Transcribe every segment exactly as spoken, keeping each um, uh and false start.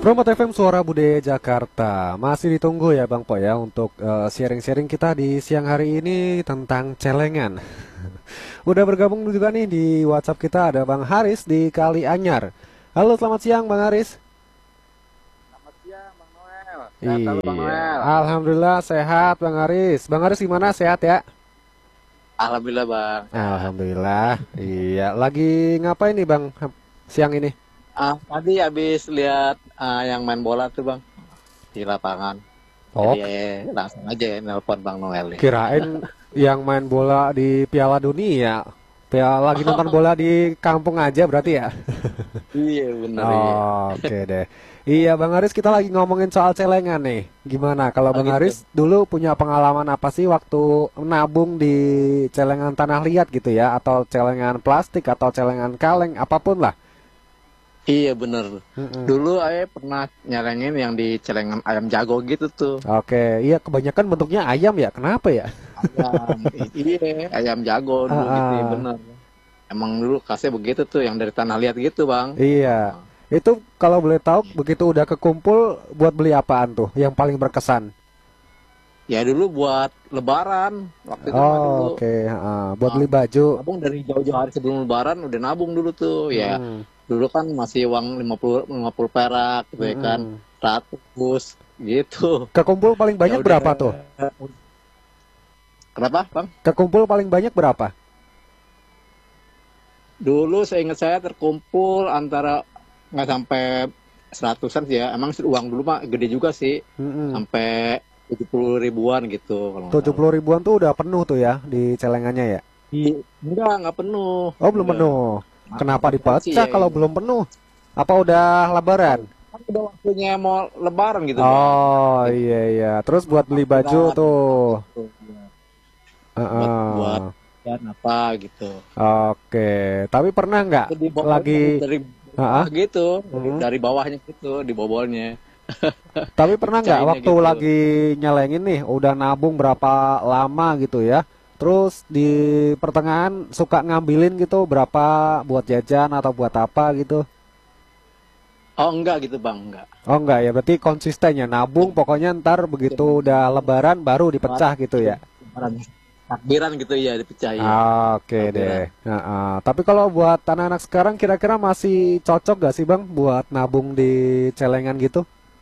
Promote F M Suara Budaya Jakarta. Masih ditunggu ya Bang Po ya untuk eh, sharing-sharing kita di siang hari ini tentang celengan. Udah bergabung juga nih di WhatsApp kita ada Bang Haris di Kali Anyar. Halo, selamat siang Bang Haris. Selamat siang, Bang Noel. Sehat selalu, Bang Iya, Noel. Alhamdulillah sehat Bang Haris. Bang Haris gimana, sehat ya? Alhamdulillah, Bang. Sehat. Alhamdulillah. Iya, lagi ngapain nih Bang siang ini? Ah, tadi habis lihat ah, yang main bola tuh, Bang, di lapangan. Oh, Jadi eh, langsung aja ya nelpon Bang Noel nih. kirain yang main bola di Piala Dunia. Piala lagi nonton bola di kampung aja berarti ya? Iya, bener iya. Oh, oke deh. Iya Bang Haris, kita lagi ngomongin soal celengan nih. Gimana kalau Oh Bang gitu. Haris dulu punya pengalaman apa sih waktu nabung di celengan tanah liat gitu ya? Atau celengan plastik atau celengan kaleng, apapun lah. Iya, bener. Mm-mm. Dulu saya pernah nyelengin yang di celengan ayam jago gitu tuh. Oke, iya kebanyakan bentuknya ayam ya. Kenapa ya? Ayam, i- iya, ayam jago Ah, dulu gitu, ya, ah. bener. Emang dulu kasih begitu tuh, yang dari tanah liat gitu, Bang. Iya. Ah. Itu kalau boleh tahu begitu udah kekumpul buat beli apaan tuh yang paling berkesan? Ya dulu buat lebaran, waktu itu mah Oh, dulu. oke, ah, buat Ah, beli baju. nabung dari jauh-jauh hari sebelum lebaran udah nabung dulu tuh ya. Mm-mm. Dulu kan masih uang lima puluh lima puluh perak gitu ya kan. Mm-mm. Seratus gitu. Kekumpul paling Ya banyak udah. berapa tuh? Kenapa, Bang? Kekumpul paling banyak berapa? Dulu saya ingat saya terkumpul antara nggak sampai seratusan sih ya. Emang uang dulu mah gede juga sih. Mm-mm. Sampai tujuh puluh ribuan gitu kalau nggak tujuh salah. puluh ribuan tuh udah penuh tuh ya di celengannya ya? Iya, enggak, nggak penuh. Oh, belum Enggak. penuh. Kenapa Kebanyakan sih dipecah ya kalau ini. belum penuh? Apa udah Kan, lebaran? kan udah waktunya mau lebaran gitu, Bang. Oh, Jadi iya iya. Terus buat beli baju parkiran tuh. gitu. buat buat Heeh. dan apa gitu. Oke. Tapi pernah nggak Itu dibobolnya dari lagi? dari bawah Heeh. gitu, dari, Mm. dari bawahnya gitu, dibobolnya, Tapi pernah nggak dipecahinnya waktu gitu. lagi nyelengin nih, udah nabung berapa lama gitu ya? Terus di pertengahan suka ngambilin gitu berapa buat jajan atau buat apa gitu? Oh enggak gitu bang, enggak. Oh enggak ya, berarti konsisten ya nabung, pokoknya ntar begitu udah lebaran baru Buat dipecah gitu ya. lebaran, takbiran gitu ya dipecahin, Oke deh. takbiran. Nah, ah. Tapi kalau buat anak-anak sekarang kira-kira masih cocok gak sih Bang buat nabung di celengan gitu?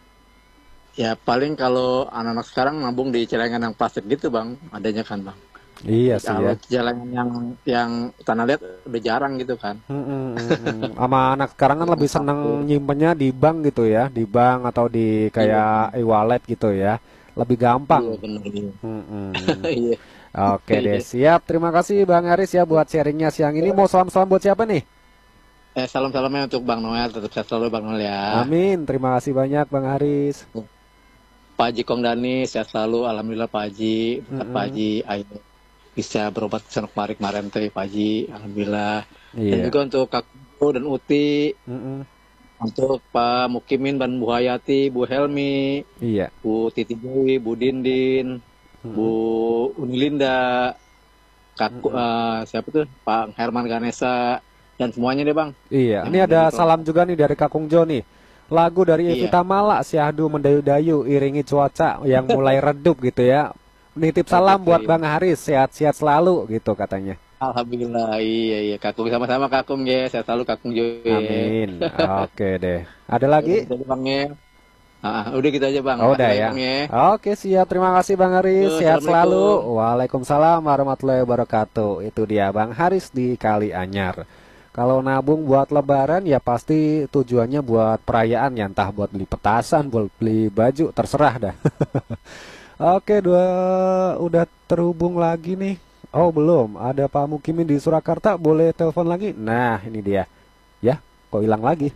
Ya paling kalau anak-anak sekarang nabung di celengan yang plastik gitu bang, adanya kan bang. Iya sih ya. Kalau celengan yang yang tanah liat udah jarang gitu kan. Mm-mm, mm-mm. Sama anak sekarang kan lebih seneng Satu. nyimpennya di bank gitu ya, di bank atau di Iya kayak benar. e-wallet gitu ya, lebih gampang. Iya benar. Iya. Mm-mm. Iya. Oke deh, Iya. siap. Terima kasih Bang Aris ya buat sharingnya siang ini. Mau salam-salam buat siapa nih? Eh salam-salamnya untuk Bang Noel, tetap sehat selalu Bang Noel ya. Amin. Terima kasih banyak Bang Aris. Pak Haji Kongdani sehat selalu, alhamdulillah Pak Haji, berkat Pak Mm-mm. Haji, ayo bisa berobat ke sana kemari kemarin tuh Pak Haji, alhamdulillah. Dan Iya. juga untuk Kak Kuku dan Uti, Mm-mm. untuk Pak Mukimin dan Bu Hayati, Bu Helmi, Iya. Bu Titi Dewi, Bu Dindin, Bu Mm-mm. Unilinda, Kak Ku- Mm-mm. eh, siapa tuh Pak Herman Ganesa dan semuanya deh Bang Iya. yang Ini ada ada di salam kelompok. juga nih dari Kakung Jo nih. Lagu dari Iya, Evita Mala, Syahdu Mendayu-dayu, iringi cuaca yang mulai redup gitu ya. Nitip salam redup buat iya. Bang Haris, sehat-sehat selalu gitu katanya. Alhamdulillah, iya iya Kakung sama-sama Kakung ya, saya selalu Kakung Jo ya. Amin. Oke deh. Ada Ya udah lagi? gitu aja Bang ya. Ah, udah gitu aja Bang. Oh, Makasih udah banyak ya. Bang ya. Oke, siap. Terima kasih Bang Haris. Yo, Sehat selalu. Assalamualaikum. Waalaikumsalam warahmatullahi wabarakatuh. Itu dia Bang Haris di Kali Anyar. Kalau nabung buat lebaran ya pasti tujuannya buat perayaan ya, entah buat beli petasan, buat beli baju, terserah dah. Oke, dua udah terhubung lagi nih. Oh, belum. Ada Pak Mukimin di Surakarta, boleh telepon lagi? Nah, ini dia. Ya, kok hilang lagi?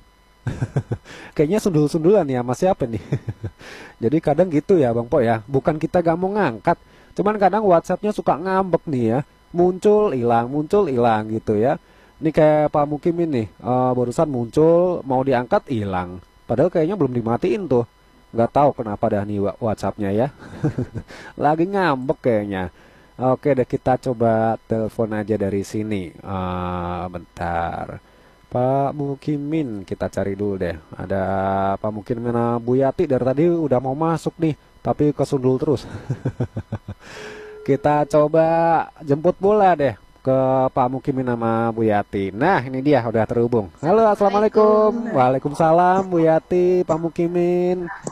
Kayaknya sundul-sundulan ya sama siapa nih? Jadi kadang gitu ya Bang Po ya. Bukan kita gak mau ngangkat, cuman kadang WhatsAppnya suka ngambek nih ya. Muncul hilang, muncul hilang gitu ya. Ini kayak Pak Mukim ini eh, barusan muncul mau diangkat hilang. Padahal kayaknya belum dimatiin tuh. Nggak tahu kenapa dah nih wa- WhatsAppnya ya. Lagi ngambek kayaknya. Oke deh kita coba telepon aja dari sini. Eh bentar. Pak Mukimin, kita cari dulu deh. Ada Pak Mukimin sama Bu Yati dari tadi udah mau masuk nih, tapi kesundul terus. Kita coba jemput bola deh ke Pak Mukimin sama Bu Yati. Nah, ini dia udah terhubung. Halo, assalamualaikum. Assalamualaikum. Waalaikumsalam Bu Yati, Pak Mukimin.